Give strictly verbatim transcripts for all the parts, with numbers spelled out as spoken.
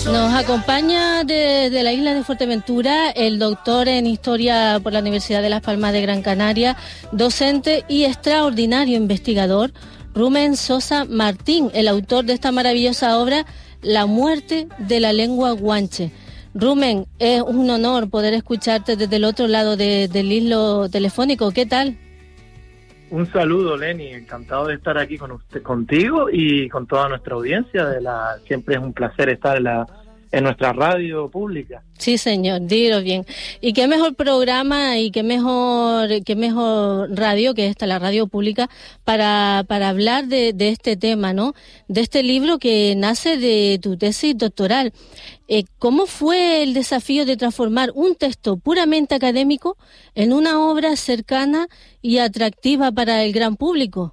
Nos acompaña desde la isla de Fuerteventura el doctor en Historia por la Universidad de Las Palmas de Gran Canaria, docente y extraordinario investigador, Rumen Sosa Martín, el autor de esta maravillosa obra, La muerte de la lengua guanche. Rumen, es un honor poder escucharte desde el otro lado de, del hilo telefónico. ¿Qué tal? Un saludo, Leni, encantado de estar aquí con usted, contigo y con toda nuestra audiencia. De la siempre es un placer estar en la en nuestra radio pública. Sí, señor, dilo bien. Y qué mejor programa y qué mejor qué mejor radio que esta, la radio pública, para para hablar de, de este tema, ¿no? De este libro que nace de tu tesis doctoral. Eh, ¿Cómo fue el desafío de transformar un texto puramente académico en una obra cercana y atractiva para el gran público?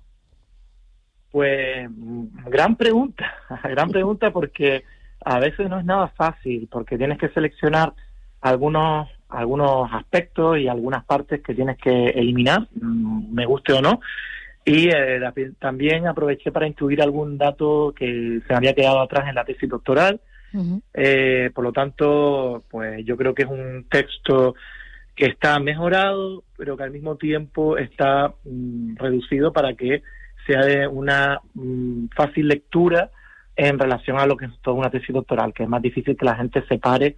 Pues, gran pregunta, gran pregunta porque a veces no es nada fácil, porque tienes que seleccionar algunos algunos aspectos y algunas partes que tienes que eliminar, me guste o no, y eh, también aproveché para incluir algún dato que se me había quedado atrás en la tesis doctoral. Uh-huh. Eh, por lo tanto, pues yo creo que es un texto que está mejorado, pero que al mismo tiempo está mm, reducido para que sea de una mm, fácil lectura en relación a lo que es toda una tesis doctoral, que es más difícil que la gente se pare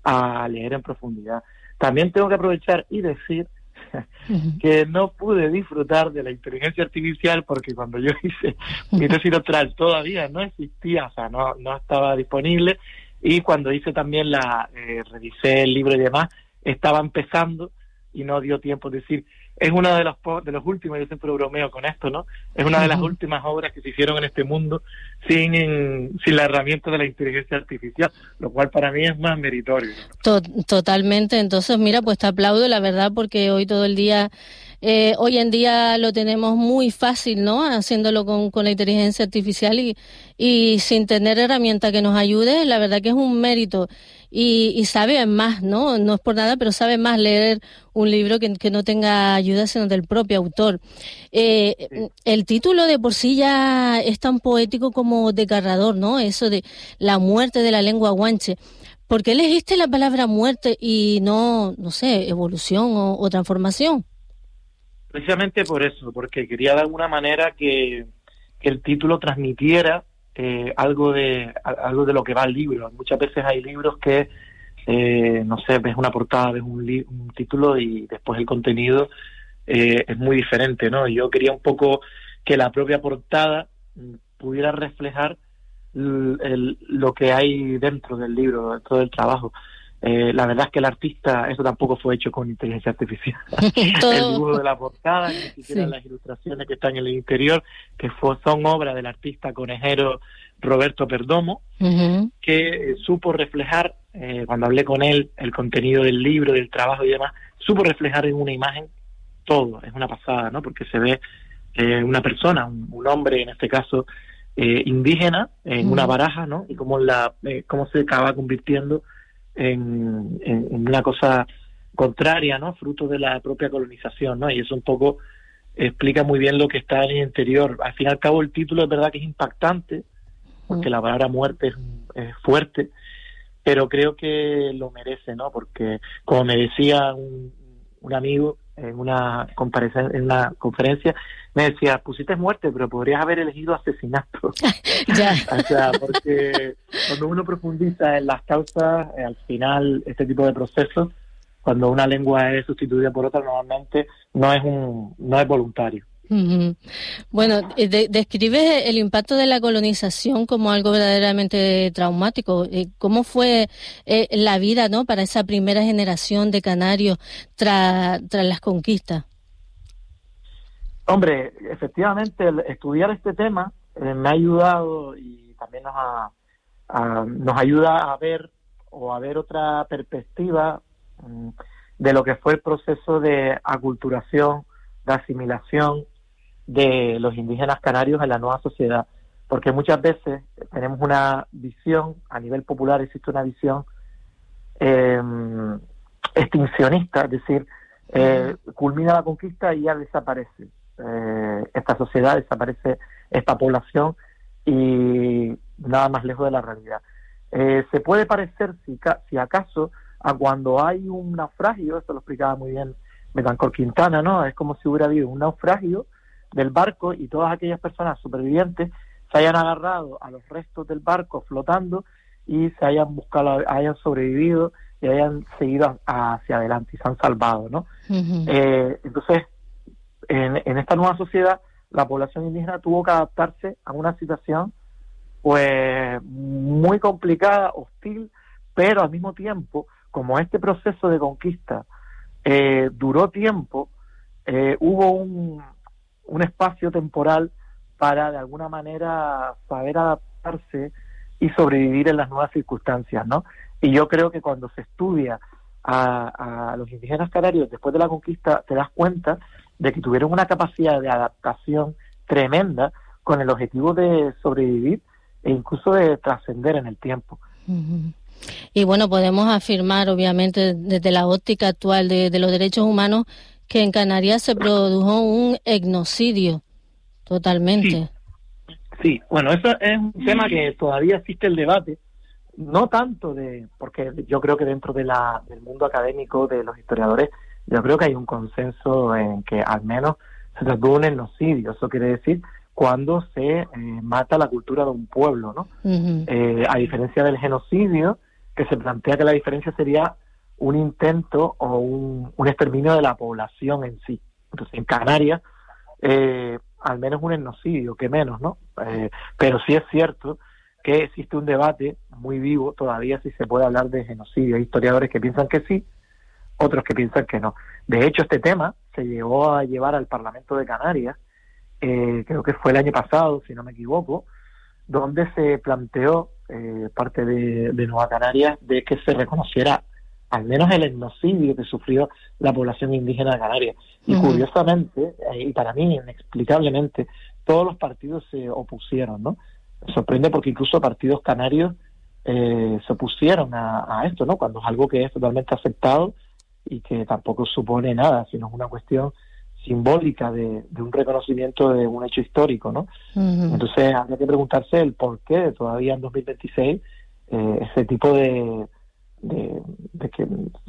a leer en profundidad. También tengo que aprovechar y decir uh-huh. que no pude disfrutar de la inteligencia artificial porque cuando yo hice mi tesis doctoral todavía no existía, o sea, no, no estaba disponible, y cuando hice también la, eh, revisé el libro y demás, estaba empezando y no dio tiempo. Es decir, es una de los de los últimos, yo siempre bromeo con esto, ¿no? Es una de las últimas obras que se hicieron en este mundo sin en, sin la herramienta de la inteligencia artificial, lo cual para mí es más meritorio. Totalmente. Entonces, mira, pues te aplaudo, la verdad, porque hoy todo el día, eh, hoy en día lo tenemos muy fácil, ¿no? Haciéndolo con, con la inteligencia artificial y, y sin tener herramienta que nos ayude, la verdad que es un mérito. Y, y sabe más, ¿no? No es por nada, pero sabe más leer un libro que, que no tenga ayuda sino del propio autor. Eh, sí. El título de por sí ya es tan poético como desgarrador, ¿no? Eso de la muerte de la lengua guanche. ¿Por qué elegiste la palabra muerte y no, no sé, evolución o, o transformación? Precisamente por eso, porque quería de alguna manera que, que el título transmitiera Eh, algo de algo de lo que va al libro. Muchas veces hay libros que, eh, no sé, ves una portada, ves un, li- un título y después el contenido eh, es muy diferente, ¿no? Yo quería un poco que la propia portada pudiera reflejar el, el, lo que hay dentro del libro, dentro del trabajo. Eh, la verdad es que el artista, eso tampoco fue hecho con inteligencia artificial. El dibujo de la portada, ni siquiera sí. Las ilustraciones que están en el interior, que fue, son obra del artista conejero Roberto Perdomo, uh-huh. que eh, supo reflejar, eh, cuando hablé con él, el contenido del libro, del trabajo y demás, supo reflejar en una imagen todo. Es una pasada, ¿no? Porque se ve eh, una persona, un, un hombre en este caso, eh, indígena, en uh-huh. una baraja, ¿no? Y cómo, la, eh, cómo se acaba convirtiendo En, en, en una cosa contraria, ¿no? Fruto de la propia colonización, ¿no? Y eso un poco explica muy bien lo que está en el interior. Al fin y al cabo el título es verdad que es impactante, porque la palabra muerte es, es fuerte, pero creo que lo merece, ¿no? Porque como me decía un, un amigo en una, en una conferencia, me decía, pusiste muerte, pero podrías haber elegido asesinato. Ya. O sea, porque cuando uno profundiza en las causas, eh, al final, este tipo de procesos, cuando una lengua es sustituida por otra, normalmente no es un no es voluntario. Uh-huh. Bueno, de, describes el impacto de la colonización como algo verdaderamente traumático. ¿Cómo fue eh, la vida, ¿no? para esa primera generación de canarios tras tras las conquistas? Hombre, efectivamente, el estudiar este tema eh, me ha ayudado y también nos, ha, a, nos ayuda a ver o a ver otra perspectiva um, de lo que fue el proceso de aculturación, de asimilación de los indígenas canarios en la nueva sociedad. Porque muchas veces tenemos una visión, a nivel popular existe una visión eh, extincionista, es decir, eh, culmina la conquista y ya desaparece. Eh, esta sociedad, desaparece esta población y nada más lejos de la realidad. Eh, se puede parecer, si, si acaso, a cuando hay un naufragio, esto lo explicaba muy bien Betancor Quintana, ¿no? Es como si hubiera habido un naufragio del barco y todas aquellas personas supervivientes se hayan agarrado a los restos del barco flotando y se hayan buscado, hayan sobrevivido y hayan seguido hacia adelante y se han salvado, ¿no? Uh-huh. Eh, entonces, en, en esta nueva sociedad, la población indígena tuvo que adaptarse a una situación pues muy complicada, hostil, pero al mismo tiempo, como este proceso de conquista eh, duró tiempo, eh, hubo un, un espacio temporal para de alguna manera saber adaptarse y sobrevivir en las nuevas circunstancias, ¿no? Y yo creo que cuando se estudia a, a los indígenas canarios después de la conquista, te das cuenta de que tuvieron una capacidad de adaptación tremenda con el objetivo de sobrevivir e incluso de trascender en el tiempo. Uh-huh. Y bueno, podemos afirmar, obviamente, desde la óptica actual de, de los derechos humanos, que en Canarias se produjo un etnocidio, totalmente. Sí, sí. Bueno, eso es un tema que todavía existe el debate, no tanto de, porque yo creo que dentro de la, del mundo académico de los historiadores, yo creo que hay un consenso en que al menos se trató de un etnocidio. Eso quiere decir cuando se eh, mata la cultura de un pueblo, ¿no? Uh-huh. Eh, a diferencia del genocidio, que se plantea que la diferencia sería un intento o un, un exterminio de la población en sí. Entonces, en Canarias, eh, al menos un etnocidio, que menos, ¿no? Eh, pero sí es cierto que existe un debate muy vivo todavía si se puede hablar de genocidio. Hay historiadores que piensan que sí, otros que piensan que no. De hecho, este tema se llegó a llevar al Parlamento de Canarias, eh, creo que fue el año pasado, si no me equivoco, donde se planteó eh, parte de, de Nueva Canarias de que se reconociera al menos el etnocidio que sufrió la población indígena de Canarias. Y uh-huh. curiosamente, eh, y para mí inexplicablemente, todos los partidos se opusieron, ¿no? Me sorprende porque incluso partidos canarios eh, se opusieron a, a esto, ¿no? Cuando es algo que es totalmente aceptado y que tampoco supone nada, sino es una cuestión simbólica de, de un reconocimiento de un hecho histórico, ¿no? Uh-huh. Entonces habría que preguntarse el por qué todavía en dos mil veintiséis eh, ese tipo de, de, de que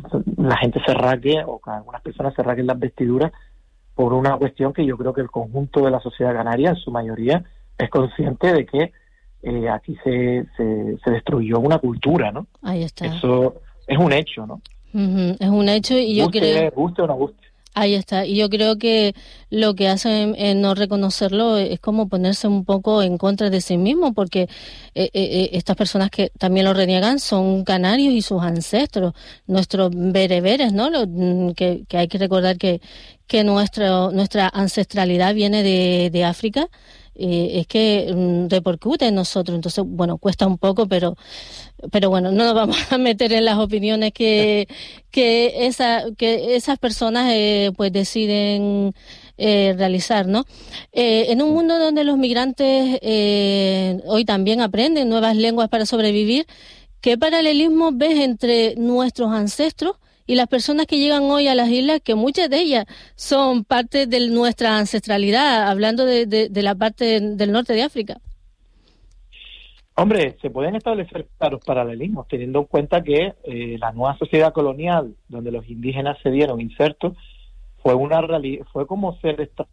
la gente se raque o que algunas personas se raquen las vestiduras por una cuestión que yo creo que el conjunto de la sociedad canaria, en su mayoría, es consciente de que eh, aquí se, se, se destruyó una cultura, ¿no? Ahí está. Eso es un hecho, ¿no? Uh-huh. Es un hecho y yo guste, creo... Guste o no guste. Ahí está, y yo creo que lo que hacen en no reconocerlo es como ponerse un poco en contra de sí mismo, porque eh, eh, estas personas que también lo reniegan son canarios y sus ancestros, nuestros bereberes, ¿no? Lo, que, que hay que recordar que, que nuestro, nuestra ancestralidad viene de, de África, eh, es que um, repercute en nosotros, entonces, bueno, cuesta un poco, pero pero bueno, no nos vamos a meter en las opiniones que que esa que esas personas eh, pues deciden eh, realizar, ¿no? Eh, en un mundo donde los migrantes eh, hoy también aprenden nuevas lenguas para sobrevivir, ¿qué paralelismo ves entre nuestros ancestros y las personas que llegan hoy a las islas, que muchas de ellas son parte de nuestra ancestralidad, hablando de, de, de la parte del norte de África? Hombre, se pueden establecer claros paralelismos, teniendo en cuenta que eh, la nueva sociedad colonial, donde los indígenas se dieron insertos, fue una reali- fue como ser esta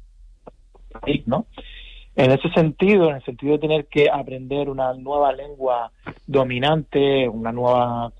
país, ¿no? En ese sentido, en el sentido de tener que aprender una nueva lengua dominante, una nueva